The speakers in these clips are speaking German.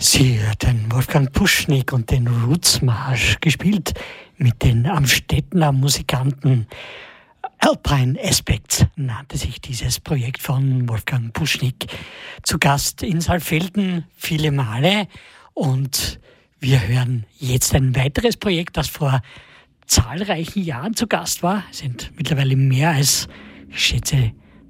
Sie hörten Wolfgang Puschnik und den Rootsmarsch, gespielt mit den Amstettner Musikanten. Alpine Aspects nannte sich dieses Projekt von Wolfgang Puschnik. Zu Gast in Saalfelden viele Male, und wir hören jetzt ein weiteres Projekt, das vor zahlreichen Jahren zu Gast war. Es sind mittlerweile mehr als, ich schätze,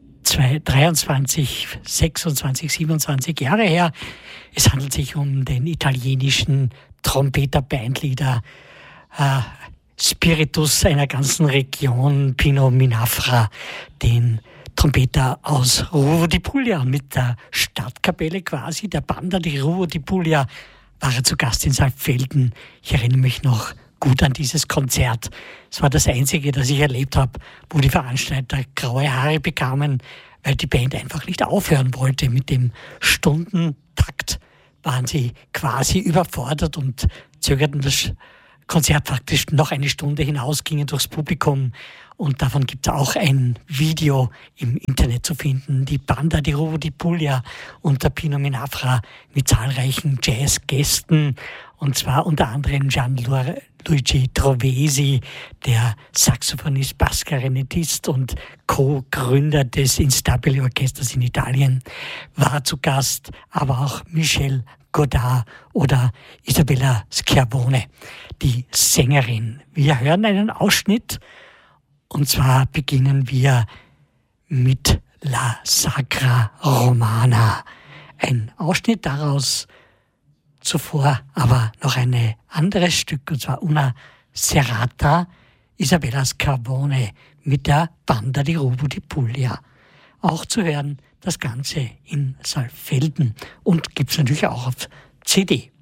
23, 26, 27 Jahre her. Es handelt sich um den italienischen Trompeter-Bandleader Spiritus einer ganzen Region, Pino Minafra, den Trompeter aus Ruvo di Puglia. Mit der Stadtkapelle quasi, der Banda di Ruvo di Puglia, war er zu Gast in Saalfelden. Ich erinnere mich noch gut an dieses Konzert. Es war das einzige, das ich erlebt habe, wo die Veranstalter graue Haare bekamen, weil die Band einfach nicht aufhören wollte. Mit dem Stundentakt waren sie quasi überfordert und zögerten das Konzert praktisch noch eine Stunde hinaus, gingen durchs Publikum, und davon gibt es auch ein Video im Internet zu finden. Die Banda di Ruvo di Puglia unter Pino Minafra mit zahlreichen Jazzgästen, und zwar unter anderem Gianluigi Trovesi, der Saxophonist, Bassklarinettist und Co-Gründer des Instabile Orchesters in Italien, war zu Gast, aber auch Michel Godard oder Isabella Schiavone, die Sängerin. Wir hören einen Ausschnitt, und zwar beginnen wir mit La Sacra Romana. Ein Ausschnitt daraus, zuvor aber noch ein anderes Stück, und zwar Una Serata, Isabella Schiavone mit der Banda di Ruvo di Puglia. Auch zu hören das Ganze in Saalfelden, und gibt es natürlich auch auf CD.